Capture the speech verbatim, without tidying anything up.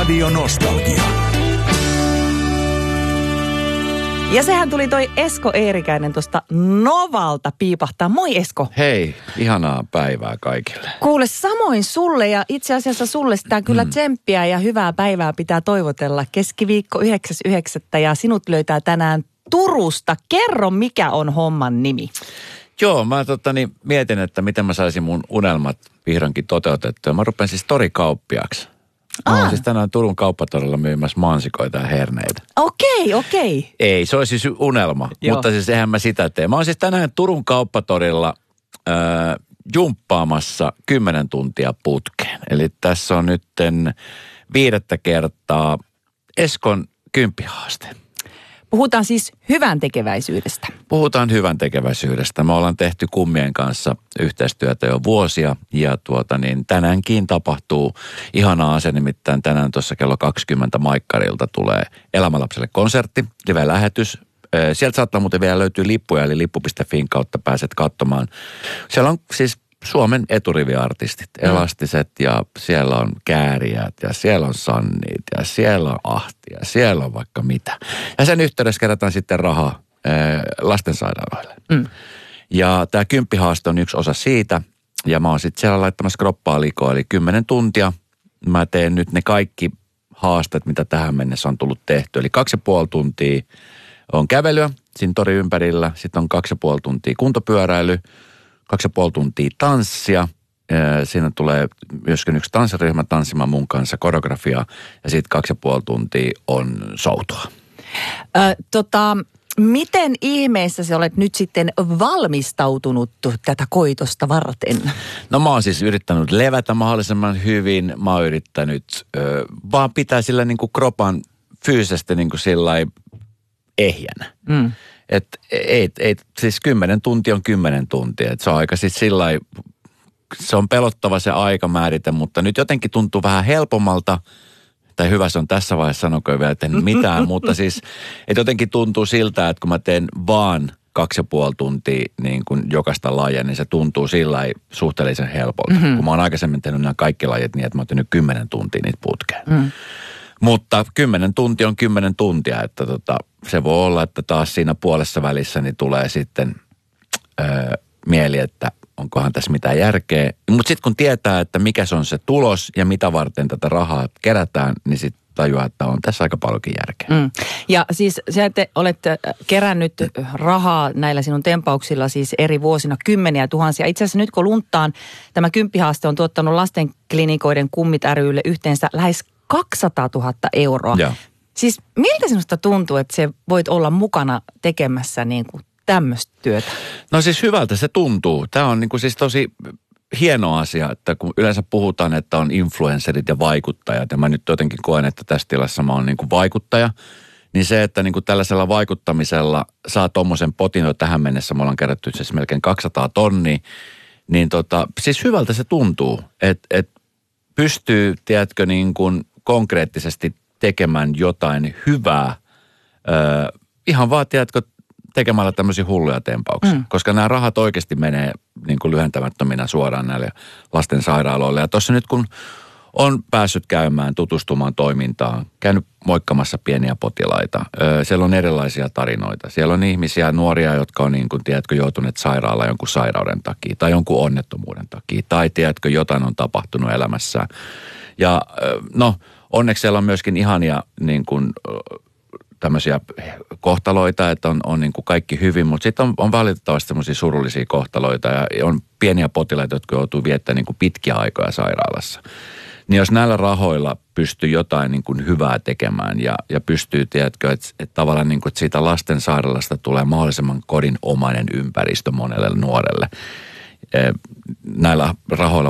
Radio Nostalgia. Ja sehän tuli toi Esko Eerikäinen tuosta Novalta piipahtaa. Moi Esko. Hei, ihanaa päivää kaikille. Kuule, samoin sulle ja itse asiassa sulle sitä kyllä mm. tsemppiä ja hyvää päivää pitää toivotella. Keskiviikko yhdeksäs yhdeksättä ja sinut löytää tänään Turusta. Kerro, mikä on homman nimi? Joo, mä totani, mietin, että miten mä saisin mun unelmat vihdoinkin toteutettua. Mä rupean siis torikauppiaaksi. Mä oon siis tänään Turun kauppatorilla myymässä mansikoita ja herneitä. Okei, okei. Ei, se olisi siis unelma, Joo. mutta siis eihän mä sitä tee. Mä oon siis tänään Turun kauppatorilla äh, jumppaamassa kymmenen tuntia putkeen. Eli tässä on nytten viidettä kertaa Eskon kymppihaaste. Puhutaan siis hyvän tekeväisyydestä. Puhutaan hyvän tekeväisyydestä. Me ollaan tehty kummien kanssa yhteistyötä jo vuosia ja tuota niin tänäänkin tapahtuu ihanaa asia, nimittäin tänään tuossa kello kaksikymmentä Maikkarilta tulee Elämälapselle konsertti, live-lähetys. Sieltä saattaa muuten vielä löytyä lippuja, eli lippu piste fin kautta pääset katsomaan. Siellä on siis Suomen eturiviartistit, elastiset ja siellä on käärijät ja siellä on sannit ja siellä on ahti ja siellä on vaikka mitä. Ja sen yhteydessä kerätään sitten rahaa ää, lastensairaaloille. Mm. Ja tämä kymppihaaste on yksi osa siitä ja mä oon sitten siellä laittamassa kroppaa likoa, eli kymmenen tuntia. Mä teen nyt ne kaikki haasteet, mitä tähän mennessä on tullut tehty. Eli kaksi ja puoli tuntia on kävelyä siinä tori ympärillä, sitten on kaksi ja puoli tuntia kuntopyöräily, kaksi ja puoli tuntia tanssia. Siinä tulee myöskin yksi tanssiryhmä tanssimaan mun kanssa koreografiaa ja sitten kaksi ja puoli tuntia on soutua. Ö, tota, miten ihmeessä sä olet nyt sitten valmistautunut tätä koitosta varten? No mä oon siis yrittänyt levätä mahdollisimman hyvin. Mä oon yrittänyt ö, vaan pitää sillä niin kuin kropan fyysisesti niin kuin sillai ehjänä. Mm. Että ei, ei, siis kymmenen tuntia on kymmenen tuntia. Et se on aika siis sillai, se on pelottava se aikamäärite, mutta nyt jotenkin tuntuu vähän helpommalta. Tai hyvä se on tässä vaiheessa, sanokoon vielä, että en mitään, mutta siis, että jotenkin tuntuu siltä, että kun mä teen vaan kaksi ja puoli tuntia niin kuin jokaista lajia, niin se tuntuu sillai suhteellisen helpolta. Mm-hmm. Kun mä oon aikaisemmin tehnyt nämä kaikki lajit niin, että mä oon tehnyt kymmenen tuntia niitä putkeen. Mm. Mutta kymmenen tuntia on kymmenen tuntia, että tota, se voi olla, että taas siinä puolessa välissä niin tulee sitten öö, mieli, että onkohan tässä mitään järkeä. Mutta sitten kun tietää, että mikä se on se tulos ja mitä varten tätä rahaa kerätään, niin sitten tajuaa, että on tässä aika paljonkin järkeä. Mm. Ja siis sä te olette kerännyt rahaa näillä sinun tempauksilla siis eri vuosina kymmeniä tuhansia. Itse asiassa nyt kun lunttaan, tämä kymppihaaste on tuottanut lastenklinikoiden kummit ry:lle yhteensä lähes kaksisataatuhatta euroa. Ja. Siis miltä sinusta tuntuu, että se voit olla mukana tekemässä niin kuin tämmöistä työtä? No siis hyvältä se tuntuu. Tämä on niin kuin siis tosi hieno asia, että kun yleensä puhutaan, että on influencerit ja vaikuttajat, ja mä nyt jotenkin koen, että tässä tilassa mä oon niin kuin vaikuttaja, niin se, että niin kuin tällaisella vaikuttamisella saa tommosen potin jo tähän mennessä, me ollaan kerätty siis melkein kaksisataa tonnia, niin tota, siis hyvältä se tuntuu, että et pystyy, tiedätkö, niin kuin konkreettisesti tekemään jotain hyvää, öö, ihan vaan, tiedätkö, tekemällä tämmöisiä hulluja tempauksia. Mm. Koska nämä rahat oikeasti menee niin kuin lyhentämättöminä suoraan näille lastensairaaloille. Ja tuossa nyt kun on päässyt käymään, tutustumaan toimintaan, käynyt moikkamassa pieniä potilaita. Öö, siellä on erilaisia tarinoita. Siellä on ihmisiä, nuoria, jotka on niin kuin, tiedätkö, joutuneet sairaalaan jonkun sairauden takia tai jonkun onnettomuuden takia. Tai tiedätkö, jotain on tapahtunut elämässään. Ja no, onneksi siellä on myöskin ihania niin kuin tämmöisiä kohtaloita, että on, on niin kuin kaikki hyvin, mutta sitten on, on valitettavasti semmoisia surullisia kohtaloita ja on pieniä potilaita, jotka joutuu viettämään niin kuin pitkiä aikoja sairaalassa. Niin jos näillä rahoilla pystyy jotain niin kuin hyvää tekemään ja, ja pystyy, tiedätkö, että, että tavallaan niin kuin, että siitä lastensairaalasta tulee mahdollisimman kodinomainen ympäristö monelle nuorelle. Näillä rahoilla